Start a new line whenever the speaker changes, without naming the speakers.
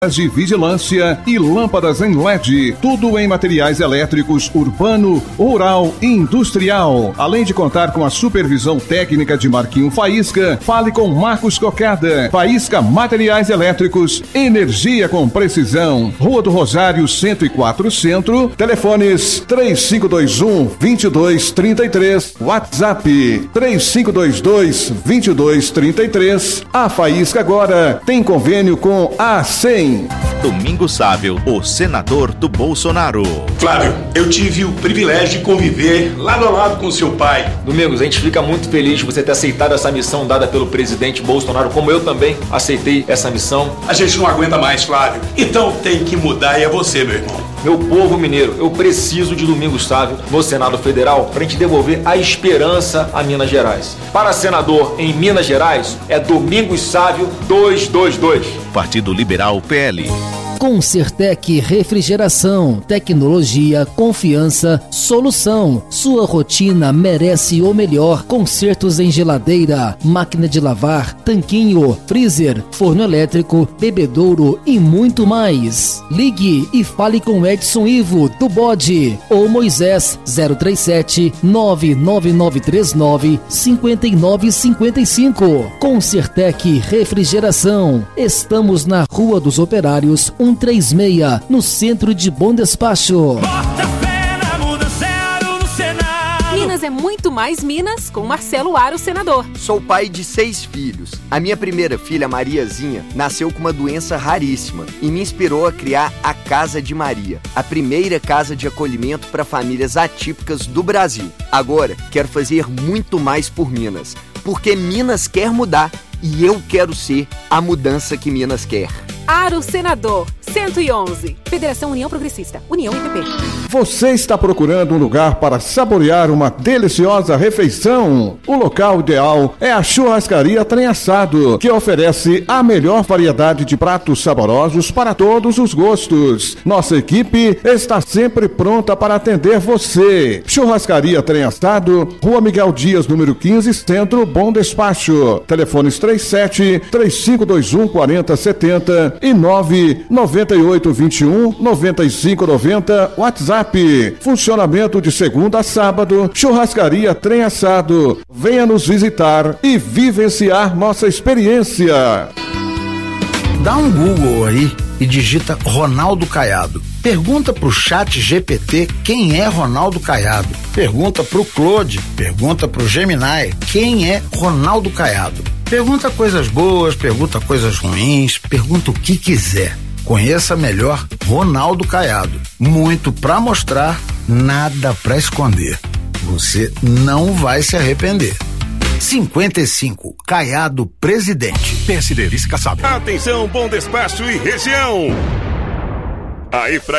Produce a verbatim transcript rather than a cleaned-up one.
de vigilância e lâmpadas em L E D, tudo em materiais elétricos urbano, rural e industrial. Além de contar com a supervisão técnica de Marquinho Faísca, fale com Marcos Cocada. Faísca Materiais Elétricos, energia com precisão. Rua do Rosário, cento e quatro Centro, telefones três cinco dois um, dois dois três três, WhatsApp três cinco dois dois, dois dois três três. A Faísca agora tem convênio com a cem.
Domingos Sábio, o senador do Bolsonaro.
Flávio, eu tive o privilégio de conviver lado a lado com seu pai.
Domingos, a gente fica muito feliz de você ter aceitado essa missão dada pelo presidente Bolsonaro, como eu também aceitei essa missão.
A gente não aguenta mais, Flávio. Então tem que mudar e é você, meu irmão.
Meu povo mineiro, eu preciso de Domingos Sábio no Senado Federal para a gente devolver a esperança a Minas Gerais. Para senador em Minas Gerais, é Domingos Sábio duzentos e vinte e dois.
Partido Liberal P L.
Concertec Refrigeração, tecnologia, confiança, solução. Sua rotina merece o melhor. Consertos em geladeira, máquina de lavar, tanquinho, freezer, forno elétrico, bebedouro e muito mais. Ligue e fale com Edson Ivo do Bode ou Moisés zero três sete, nove nove nove três nove, cinco nove cinco cinco. Concertec Refrigeração. Estamos na Rua dos Operários, cento e trinta e seis, no centro de Bom Despacho.
Bota fé na muda, zero no Senado. Minas é muito mais Minas com Marcelo Aro, senador.
Sou pai de seis filhos. A minha primeira filha, Mariazinha, nasceu com uma doença raríssima e me inspirou a criar a Casa de Maria, a primeira casa de acolhimento para famílias atípicas do Brasil. Agora, quero fazer muito mais por Minas, porque Minas quer mudar e eu quero ser a mudança que Minas quer.
Aro, senador, cento e onze. Federação União Progressista, União I P P.
Você está procurando um lugar para saborear uma deliciosa refeição? O local ideal é a Churrascaria Trem Assado, que oferece a melhor variedade de pratos saborosos para todos os gostos. Nossa equipe está sempre pronta para atender você. Churrascaria Trem Assado, Rua Miguel Dias, número quinze, Centro, Bom Despacho. Telefones três sete, três cinco dois um, quatro zero sete zero e nove nove oito dois um, nove cinco nove zero, WhatsApp. Funcionamento de segunda a sábado. Churrascaria Trem Assado. Venha nos visitar e vivenciar nossa experiência.
Dá um Google aí e digita Ronaldo Caiado. Pergunta pro chat G P T quem é Ronaldo Caiado. Pergunta pro Claude, pergunta pro Gemini quem é Ronaldo Caiado. Pergunta coisas boas, pergunta coisas ruins, pergunta o que quiser. Conheça melhor Ronaldo Caiado. Muito pra mostrar, nada pra esconder. Você não vai se arrepender. cinquenta e cinco, Caiado Presidente.
P S D Vice Kassab. Atenção, Bom Despacho e região. Aí,